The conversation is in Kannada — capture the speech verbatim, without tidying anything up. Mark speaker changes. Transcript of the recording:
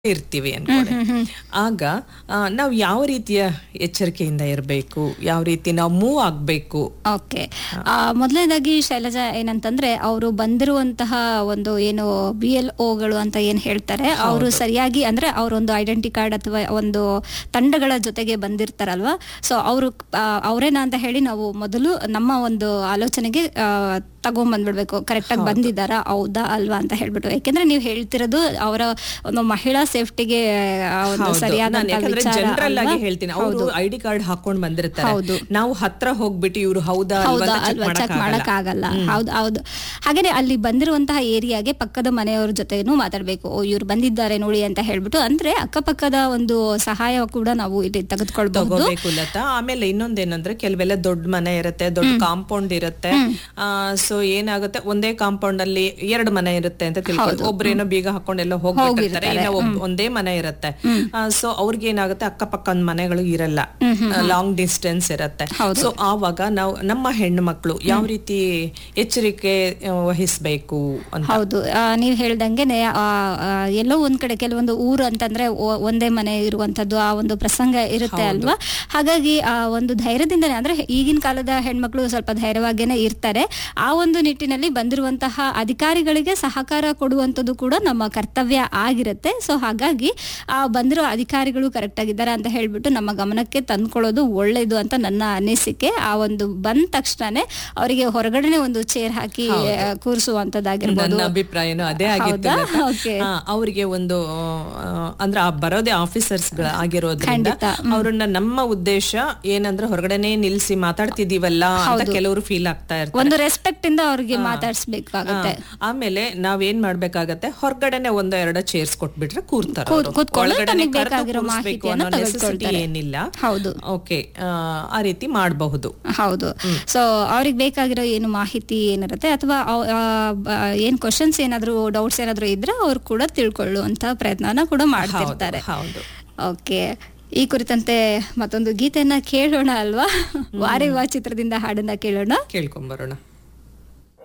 Speaker 1: ಇರ್ತೀವಿ ಅನ್ಕೊಳ್ಳಿ. ಆಗ ನಾವು ಯಾವ ರೀತಿಯ ಎಚ್ಚರಿಕೆಯಿಂದ ಇರಬೇಕು, ಯಾವ ರೀತಿ ನಾವು ಮೂವ್ ಆಗ್ಬೇಕು?
Speaker 2: ಓಕೆ, ಮೊದಲನೇದಾಗಿ ಶೈಲಜಾ ಏನಂತಂದ್ರೆ ಅವರು ಬಂದಿರುವಂತಹ ಒಂದು ಏನು ಬಿ ಎಲ್ ಓಗಳು ಅಂತ ಏನ್ ಹೇಳ್ತಾರೆ, ಅವರು ಸರಿಯಾಗಿ ಅಂದ್ರೆ ಅವರೊಂದು ಐಡೆಂಟಿ ಕಾರ್ಡ್ ಅಥವಾ ಒಂದು ತಂಡಗಳ ಜೊತೆಗೆ ಬಂದಿರ್ತಾರಲ್ವಾ, ಸೊ ಅವರು ಅವರೇನಾ ಅಂತ ಹೇಳಿ ನಾವು ಮೊದಲು ನಮ್ಮ ಒಂದು ಆಲೋಚನೆಗೆ ತಗೊಂಡ್ಬಂದ್ಬಿಡ್ಬೇಕು, ಕರೆಕ್ಟ್ ಆಗಿ ಬಂದಿದ್ದಾರಾ ಹೌದಾ ಅಲ್ವಾ ಅಂತ ಹೇಳ್ಬಿಟ್ಟು. ಯಾಕೆಂದ್ರೆ ನೀವು ಹೇಳ್ತಿರೋದು ಅವರ ಒಂದು ಮಹಿಳಾ ಸೇಫ್ಟಿಗೆ ಸರಿಯಾದ
Speaker 1: ಜನರಲ್ ಆಗಿ ಹೇಳ್ತೀನಿ, ಅವರು ಐಡಿ ಕಾರ್ಡ್ ಹಾಕೊಂಡ್ ಬಂದಿರ್ತಾರೆ, ನಾವು ಹತ್ರ ಹೋಗ್ಬಿಟ್ಟು ಇವ್ರು ಹೌದಾ
Speaker 2: ಅಲ್ವಾ ಚೆಕ್ ಮಾಡಕ್ ಆಗಲ್ಲ. ಹೌದು ಹೌದು ಹಾಗೇನೆ ಅಲ್ಲಿ ಬಂದಿರುವಂತಹ ಏರಿಯಾಗೆ ಪಕ್ಕದ ಮನೆಯವ್ರ ಜೊತೆನೂ ಮಾತಾಡ್ಬೇಕು, ಓ ಇವ್ರು ಬಂದಿದ್ದಾರೆ ನೋಡಿ ಅಂತ ಹೇಳ್ಬಿಟ್ಟು. ಅಂದ್ರೆ ಅಕ್ಕಪಕ್ಕದ ಒಂದು ಸಹಾಯ ಕೂಡ ನಾವು ಇಲ್ಲಿ ತೆಗೆದುಕೊಳ್ಬಹುದು.
Speaker 1: ಲತಾ, ಆಮೇಲೆ ಇನ್ನೊಂದೇನಂದ್ರೆ ಕೆಲವೆಲ್ಲ ದೊಡ್ಡ ಮನೆ ಇರುತ್ತೆ, ದೊಡ್ಡ ಕಾಂಪೌಂಡ್ ಇರುತ್ತೆ, ಸೊ ಏನಾಗುತ್ತೆ ಒಂದೇ ಕಾಂಪೌಂಡ್ ಅಲ್ಲಿ ಎರಡು ಮನೆ ಇರುತ್ತೆ ಅಂತ ತಿಳ್ಕೊಂಡು ಒಬ್ರೇನೋ ಬೀಗ ಹಾಕೊಂಡೆಲ್ಲ ಹೋಗ್ಬಿಟ್ಟಿರ್ತಾರೆ, ಒಂದೇ ಮನೆ ಇರುತ್ತೆ. ಸೊ ಅವ್ರಿಗೆ ಏನಾಗುತ್ತೆ ಅಕ್ಕಪಕ್ಕ ಮನೆಗಳು ಇರಲ್ಲ, ಲಾಂಗ್ ಡಿಸ್ಟೆನ್ಸ್ ಇರುತ್ತೆ. ಸೊ ಆವಾಗ ನಾವು ನಮ್ಮ ಹೆಣ್ಣು ಮಕ್ಕಳು ಯಾವ ರೀತಿ ಎಚ್ಚರಿಕೆ ವಹಿಸ್ಬೇಕು ಅಂತ.
Speaker 2: ಹೌದು, ನೀವ್ ಹೇಳ್ದಂಗೆನೆ ಎಲ್ಲೋ ಒಂದ್ ಕಡೆ ಕೆಲವೊಂದು ಊರು ಅಂತಂದ್ರೆ ಒಂದೇ ಮನೆ ಇರುವಂತದ್ದು ಆ ಒಂದು ಪ್ರಸಂಗ ಇರುತ್ತೆ ಅಲ್ವಾ. ಹಾಗಾಗಿ ಆ ಒಂದು ಧೈರ್ಯದಿಂದನೇ ಅಂದ್ರೆ ಈಗಿನ ಕಾಲದ ಹೆಣ್ಮಕ್ಳು ಸ್ವಲ್ಪ ಧೈರ್ಯವಾಗೇನೆ ಇರ್ತಾರೆ. ಆ ಒಂದು ನಿಟ್ಟಿನಲ್ಲಿ ಬಂದಿರುವಂತಹ ಅಧಿಕಾರಿಗಳಿಗೆ ಸಹಕಾರ ಕೊಡುವಂಥದ್ದು ಕೂಡ ನಮ್ಮ ಕರ್ತವ್ಯ ಆಗಿರುತ್ತೆ. ಸೊ ಹಾಗಾಗಿ ಆ ಬಂದಿರೋ ಅಧಿಕಾರಿಗಳು ಕರೆಕ್ಟ್ ಆಗಿದ್ದಾರೆ ಅಂತ ಹೇಳ್ಬಿಟ್ಟು ನಮ್ಮ ಗಮನಕ್ಕೆ ತಂದ್ಕೊಳ್ಳೋದು ಒಳ್ಳೇದು ಅಂತ ನನ್ನ ಅನಿಸಿಕೆ. ಆ ಒಂದು ಬಂದ ತಕ್ಷಣನೇ ಅವರಿಗೆ ಹೊರಗಡೆನೆ ಒಂದು ಚೇರ್ ಹಾಕಿ ಕೂರಿಸುವಂತದ್ದಾಗಿರ್ಬೋದು.
Speaker 1: ನನ್ನ ಅಭಿಪ್ರಾಯನೂ ಅದೇ ಆಗಿತ್ತು. ಅವರಿಗೆ ಒಂದು ಅಂದ್ರೆ ಆ ಬರೋದೇ ಆಫೀಸರ್ಸ್ ಆಗಿರೋದ್ರಿಂದ ಅವ್ರನ್ನ ನಮ್ಮ ಉದ್ದೇಶ ಏನಂದ್ರೆ ಹೊರಗಡೆನೆ ನಿಲ್ಸಿ ಮಾತಾಡ್ತಿದೀವಲ್ಲ ಅಂತ ಕೆಲವರು ಫೀಲ್ ಆಗ್ತಾ ಇರ್ತಾರೆ.
Speaker 2: ಒಂದು ರೆಸ್ಪೆಕ್ಟ್ ಇಂದ ಅವ್ರಿಗೆ ಮಾತಾಡ್ಸ್ಬೇಕಾಗತ್ತೆ.
Speaker 1: ಆಮೇಲೆ ನಾವೇನ್ ಮಾಡ್ಬೇಕಾಗತ್ತೆ, ಹೊರಗಡೆನೆ ಒಂದೋ ಎರಡೋ ಚೇರ್ಸ್ ಕೊಟ್ಬಿಟ್ರೆ ಕೂರ್ತಾರೆ, ಏನಿಲ್ಲ.
Speaker 2: ಹೌದು,
Speaker 1: ಓಕೆ, ಆ ರೀತಿ ಮಾಡಬಹುದು.
Speaker 2: ಹೌದು, ಸೊ ಅವ್ರಿಗೆ ಬೇಕಾಗಿರೋ ಏನು ಮಾಹಿತಿ ಏನಿರುತ್ತೆ ಅಥವಾ ಏನ್ ಕ್ವಶನ್ಸ್ ಏನಾದ್ರು ಡೌಟ್ಸ್ ಏನಾದ್ರು ಇದ್ರೆ ಅವ್ರು ಕೂಡ ತಿಳ್ಕೊಳ್ಳುವಂತ ಪ್ರಯತ್ನನ ಕೂಡ ಮಾಡ್ತಿರ್ತಾರೆ.
Speaker 1: ಹೌದು,
Speaker 2: ಓಕೆ. ಈ ಕುರಿತಂತೆ ಮತ್ತೊಂದು ಗೀತೆಯನ್ನ ಕೇಳೋಣ ಅಲ್ವಾ? ವಾರೆ ವಾ ಚಿತ್ರದಿಂದ ಹಾಡನ್ನ ಕೇಳೋಣ,
Speaker 1: ಕೇಳ್ಕೊಂಬರೋಣ.